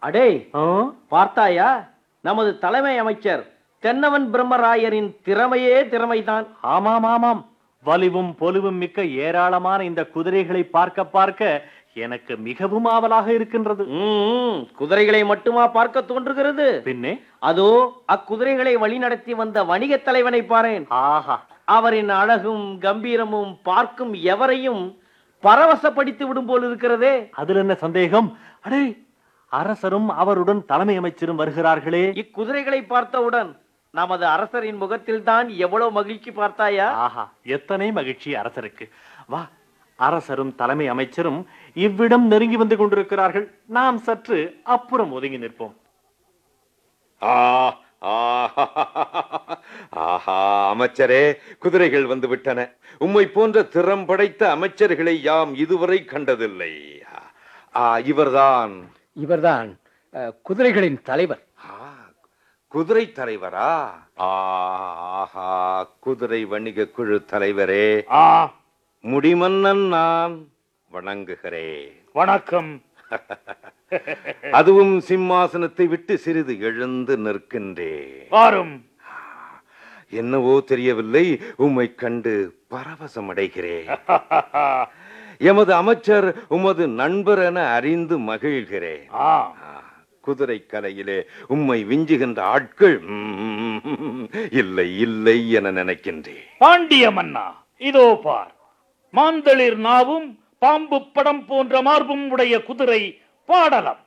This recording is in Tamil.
அடே, பார்த்தாயா? நமது தலைமை அமைச்சர் தென்னவன் பிரம்மராயரின் திறமையே திறமைதான். ஆமாம் ஆமாம், வலிவும் பொலிவும் மிக்க ஏராளமான இந்த குதிரைகளை பார்க்க பார்க்க எனக்கு மிகவும் ஆவலாக இருக்கின்றது. குதிரைகளை மட்டுமா பார்க்க தோன்றுகிறது? பின்னே அதோ அக்குதிரைகளை வழிநடத்தி வந்த வணிக தலைவனை பாரேன். ஆஹா, அவரின் அழகும் கம்பீரமும் பார்க்கும் எவரையும் பரவசப்படுத்தி விடும் போல் இருக்கிறதே. அதில் என்ன சந்தேகம்? அடே, அரசரும் அவருடன் தலைமை அமைச்சரும் வருகிறார்களே. இக்குதிரைகளை பார்த்தவுடன் நமது அரசரின் முகத்தில் தான் எவ்வளவு மகிழ்ச்சி பார்த்தாயா? ஆஹா, எத்தனை மகிழ்ச்சி அரசருக்கு! வா, அரசரும் தலைமை அமைச்சரும் இவ்விடம் நெருங்கி வந்து கொண்டிருக்கிறார்கள். நாம் சற்று அப்புறம் ஒதுங்கி நிற்போம். ஆஹா, அமைச்சரே, குதிரைகள் வந்து விட்டன. உம்மை போன்ற திறம் படைத்த அமைச்சர்களை யாம் இதுவரை கண்டதில்லை. இவர்தான் குதிரைகளின் தலைவர். குதிரை தலைவரா? ஆஹா, குதிரை வணிக குழு தலைவரே. முடிமன்னன் நான் வணங்குகிறேன். வணக்கம். அதுவும் சிம்மாசனத்தை விட்டு சிறிது எழுந்து நிற்கின்றேன். வாரும். என்னவோ தெரியவில்லை, உம்மை கண்டு பரவசம் அடைகிறேன். எமது அமைச்சர் உமது நண்பர் என அறிந்து மகிழ்கிறேன். குதிரை கலையிலே உம்மை விஞ்சுகின்ற ஆட்கள் இல்லை இல்லை என நினைக்கின்றேன். பாண்டிய மன்னா, இதோ பார். மாந்தளிர் நாவும் பாம்பு படம் போன்ற மார்பும் உடைய குதிரை பாடலம்.